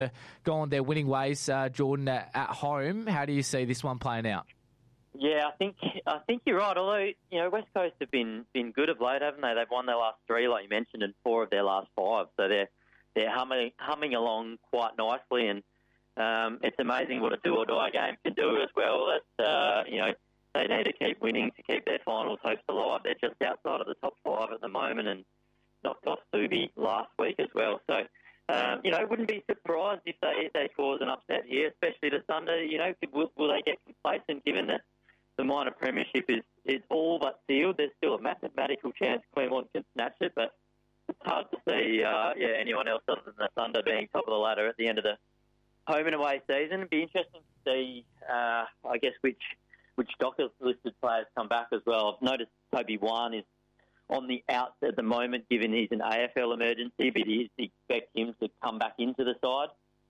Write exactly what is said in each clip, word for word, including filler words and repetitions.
go on their winning ways, uh, Jordan, at, at home. How do you see this one playing out? Yeah, I think I think you're right. Although, you know, West Coast have been been good of late, haven't they? They've won their last three, like you mentioned, and four of their last five. So they're they're humming humming along quite nicely, and um, it's amazing what a do or die game can do as well. That uh, you know, they need to keep winning to keep their finals hopes alive. They're just outside of the top five at the moment, and knocked off Subi last week as well. So. Um, you know, wouldn't be surprised if they if they cause an upset here, especially the Thunder. You know, will, will they get complacent given that the minor premiership is, is all but sealed? There's still a mathematical chance Claremont can snatch it, but it's hard to see uh, yeah anyone else other than the Thunder being top of the ladder at the end of the home and away season. It'd be interesting to see, uh, I guess, which which Dockers listed players come back as well. I've noticed Toby Wan is on the outs at the moment, given he's an A F L emergency, but you expect him to come back into the side.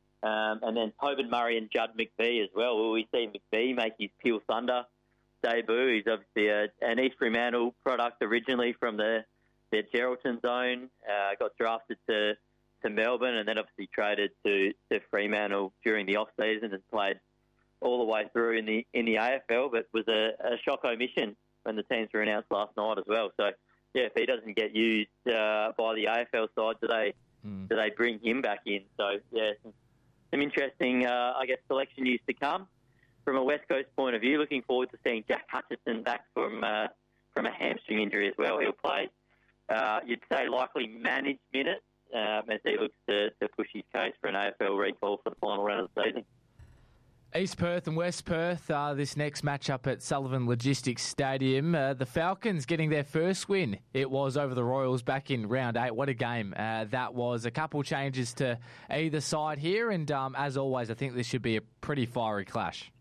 Um, and then Tobin Murray and Judd McVee as well. Will we see McVee make his Peel Thunder debut? He's obviously a, an East Fremantle product originally from the, the Geraldton zone, uh, got drafted to, to Melbourne and then obviously traded to, to Fremantle during the off-season and played all the way through in the in the A F L, but was a, a shock omission when the teams were announced last night as well. So, yeah, if he doesn't get used uh, by the A F L side, do they mm. do they bring him back in? So, yeah, some, some interesting, uh, I guess, selection news to come. From a West Coast point of view, looking forward to seeing Jack Hutchison back from uh, from a hamstring injury as well. He'll play, uh, you'd say, likely managed minutes um, as he looks to, to push his case for an A F L recall for the final round of the season. East Perth and West Perth, uh, this next matchup at Sullivan Logistics Stadium. Uh, the Falcons getting their first win. It was over the Royals back in round eight. What a game uh, that was. A couple changes to either side here, and um, as always, I think this should be a pretty fiery clash.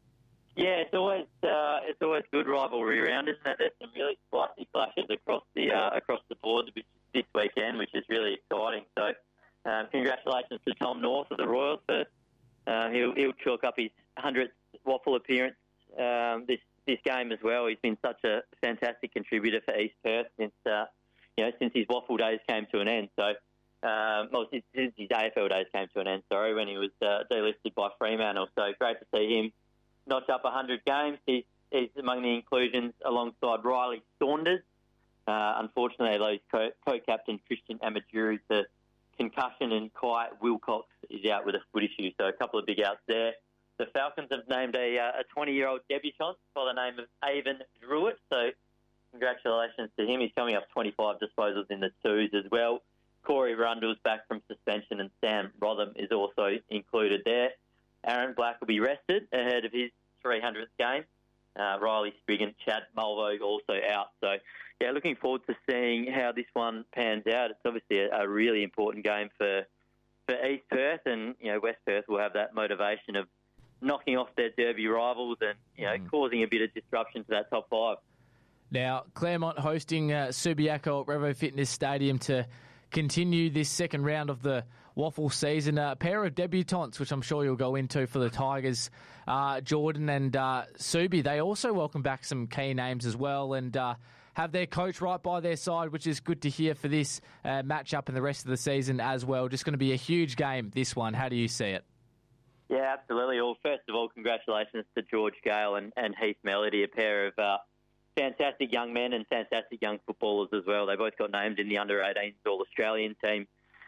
Yeah, it's always uh, it's always good rivalry round, isn't it? There's some really spicy clashes across the uh, across the board this weekend, which is really exciting. So, um, congratulations to Tom North of the Royals for. Uh, he'll, he'll chalk up his hundredth waffle appearance um, this this game as well. He's been such a fantastic contributor for East Perth since uh, you know since his waffle days came to an end. So, um, well, since, since his A F L days came to an end. Sorry, when he was uh, delisted by Fremantle. So great to see him notch up one hundred games. He's, he's among the inclusions alongside Riley Saunders. Uh, unfortunately, they lose co- co-captain Christian Amaduru to concussion, and Kai Wilcox is out with a foot issue, so a couple of big outs there. The Falcons have named a a twenty-year-old debutant by the name of Avon Druitt, so congratulations to him. He's coming up twenty-five disposals in the twos as well. Corey Rundle's back from suspension, and Sam Rotham is also included there. Aaron Black will be rested ahead of his three hundredth game. Uh, Riley Spriggan, Chad Mulvogue also out. So, yeah, looking forward to seeing how this one pans out. It's obviously a, a really important game for for East Perth, and you know West Perth will have that motivation of knocking off their derby rivals and you know mm. causing a bit of disruption to that top five. Now, Claremont hosting uh, Subiaco at Revo Fitness Stadium to continue this second round of the waffle season. A pair of debutants, which I'm sure you'll go into for the Tigers, uh, Jordan and uh, Subi. They also welcome back some key names as well and uh, have their coach right by their side, which is good to hear for this uh, matchup and the rest of the season as well. Just going to be a huge game, this one. How do you see it? Yeah, absolutely. Well, first of all, congratulations to George Gale and, and Heath Melody, a pair of uh, fantastic young men and fantastic young footballers as well. They both got named in the under eighteens All-Australian team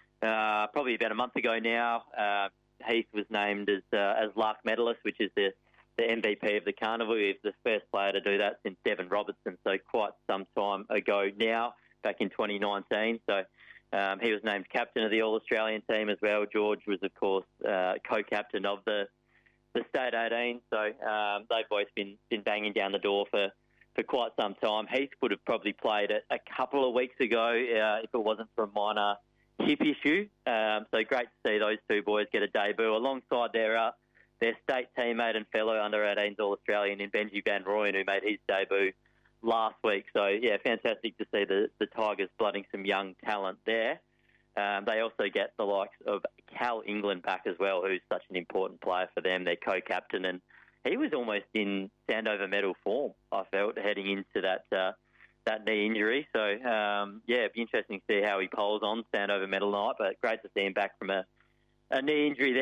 uh, probably about a month ago now. Uh, Heath was named as uh, as Lark Medalist, which is the, the M V P of the Carnival. He's the first player to do that since Devon Robertson, so quite some time ago now, back in twenty nineteen. So um, he was named captain of the All-Australian team as well. George was, of course, uh, co-captain of the the State eighteen. So um, they've both been, been banging down the door for for quite some time. Heath would have probably played it a couple of weeks ago uh, if it wasn't for a minor hip issue. Um, so great to see those two boys get a debut alongside their uh, their state teammate and fellow under eighteens All-Australian in Benji Van Rooyen, who made his debut last week. So, yeah, fantastic to see the, the Tigers blooding some young talent there. Um, they also get the likes of Cal England back as well, who's such an important player for them, their co-captain, and he was almost in Sandover medal form, I felt, heading into that uh, that knee injury. So, um, yeah, it'd be interesting to see how he polls on Sandover medal night, but great to see him back from a a knee injury there.